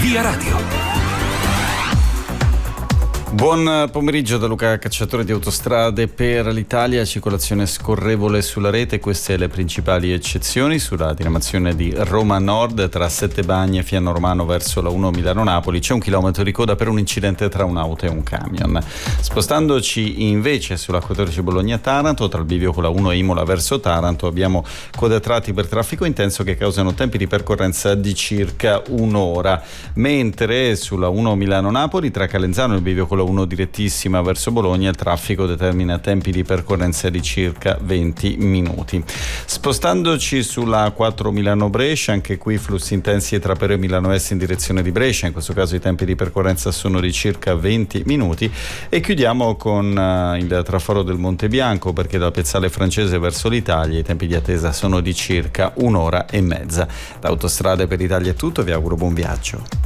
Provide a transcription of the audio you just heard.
Via Radio. Buon pomeriggio da Luca Cacciatore di Autostrade per l'Italia, circolazione scorrevole sulla rete, queste le principali eccezioni sulla diramazione di Roma Nord tra Settebagne e Fiano Romano verso la 1 Milano-Napoli, c'è 1 chilometro di coda per un incidente tra un'auto e un camion. Spostandoci invece sulla 14 Bologna-Taranto, tra il bivio con la 1 Imola verso Taranto, abbiamo code a tratti per traffico intenso che causano tempi di percorrenza di circa un'ora, mentre sulla 1 Milano-Napoli tra Calenzano e il bivio con la 1 direttissima verso Bologna il traffico determina tempi di percorrenza di circa 20 minuti. Spostandoci sulla 4 Milano-Brescia, anche qui flussi intensi tra Pero e Milano Est in direzione di Brescia, in questo caso i tempi di percorrenza sono di circa 20 minuti, e chiudiamo con il traforo del Monte Bianco, perché dal Piazzale Francese verso l'Italia i tempi di attesa sono di circa un'ora e mezza. Da Autostrade per l'Italia è tutto, vi auguro buon viaggio.